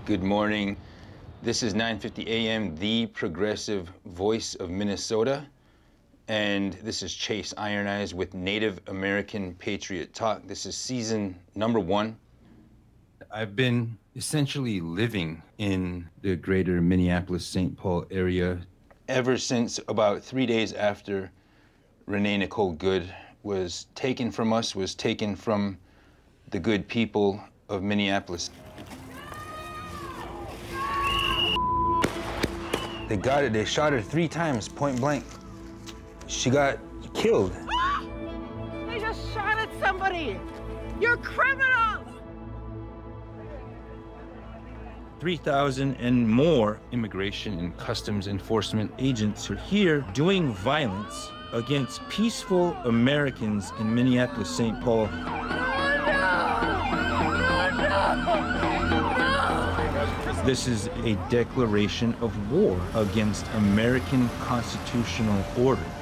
Good morning. This is 9:50 a.m., the progressive voice of Minnesota. And this is Chase Iron Eyes with Native American Patriot Talk. This is season number 1. I've been essentially living in the greater Minneapolis-St. Paul area ever since about 3 days after Renee Nicole Good was taken from us, was taken from the good people of Minneapolis. They got it. They shot her 3 times, point blank. She got killed. They just shot at somebody. You're criminals. 3,000 and more immigration and customs enforcement agents are here doing violence against peaceful Americans in Minneapolis-St. Paul. This is a declaration of war against American constitutional order.